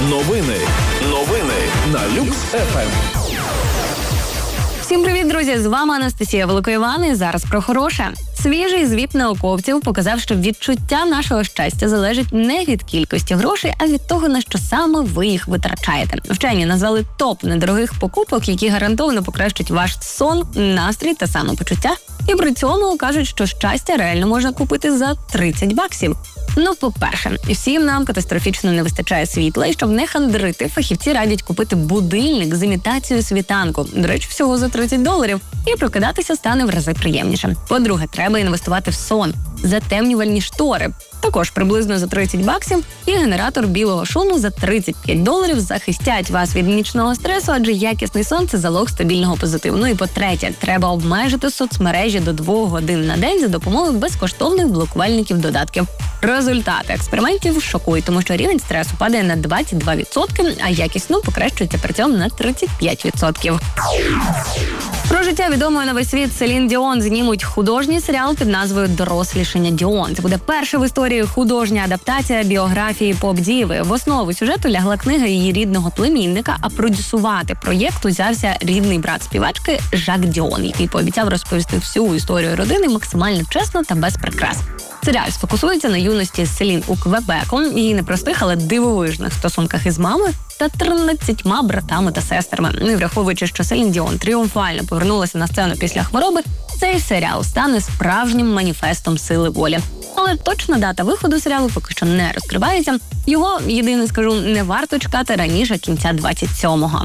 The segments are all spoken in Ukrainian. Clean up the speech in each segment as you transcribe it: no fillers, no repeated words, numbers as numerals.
Новини на Люкс ФМ. Всім привіт, друзі! З вами Анастасія Великоїван і зараз про хороше. Свіжий звіт науковців показав, що відчуття нашого щастя залежить не від кількості грошей, а від того, на що саме ви їх витрачаєте. Вчені назвали топ недорогих покупок, які гарантовано покращать ваш сон, настрій та самопочуття. І при цьому кажуть, що щастя реально можна купити за $30. Ну, по-перше, всім нам катастрофічно не вистачає світла, і щоб не хандрити, фахівці радять купити будильник з імітацією світанку. До речі, всього за $30. І прокидатися стане в рази приємніше. По-друге, треба інвестувати в сон. Затемнювальні штори. Також приблизно за $30 і генератор білого шуму за $35 захистять вас від нічного стресу, адже якісний сон – це залог стабільного позитиву. Ну і по-третє, треба обмежити соцмережі до 2 годин на день за допомогою безкоштовних блокувальників додатків. Результати експериментів шокують, тому що рівень стресу падає на 22%, а якість сну покращується при цьому на 35%. Про життя відомої на весь світ Селін Діон знімуть художній серіал під назвою «Дорослішання Діон». Це буде перша в історії художня адаптація біографії поп-діви. В основу сюжету лягла книга її рідного племінника, а продюсувати проєкт узявся рідний брат співачки Жак Діон, який пообіцяв розповісти всю історію родини максимально чесно та без прикрас. Серіал сфокусується на юності Селін у Квебеку, її непростих, але дивовижних стосунках із мамою та 13 братами та сестрами. І враховуючи, що Селін Діон тріумфально повернулася на сцену після хвороби, цей серіал стане справжнім маніфестом сили волі. Але точна дата виходу серіалу поки що не розкривається. Його, єдине скажу, не варто чекати раніше кінця 27-го.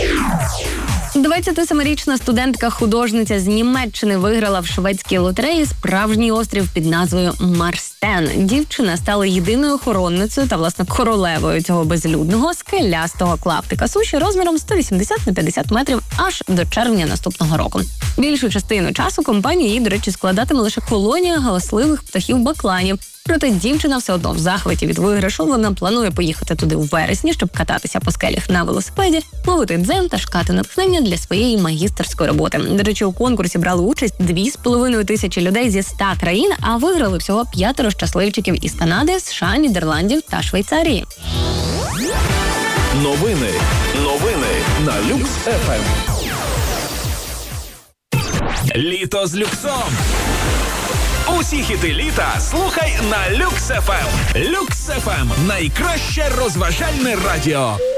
27-річна студентка-художниця з Німеччини виграла в шведській лотереї справжній острів під назвою Марстен. Дівчина стала єдиною охоронницею та, власне, королевою цього безлюдного скелястого клаптика суші розміром 180 на 50 метрів аж до червня наступного року. Більшу частину часу компанія її, до речі, складатиме лише колонія галасливих птахів-бакланів. Проте дівчина все одно в захваті від виграшу. Вона планує поїхати туди у вересні, щоб кататися по скелях на велосипеді, ловити дзен та шукати натхнення для своєї магістерської роботи. До речі, у конкурсі брали участь 2,5 тисячі людей зі 100 країн, а виграли всього 5 щасливчиків із Канади, США, Нідерландів та Швейцарії. Новини на Люкс ФМ. Літо з люксом. Усі хіти літа слухай на Люкс ФМ. Люкс ФМ – найкраще розважальне радіо.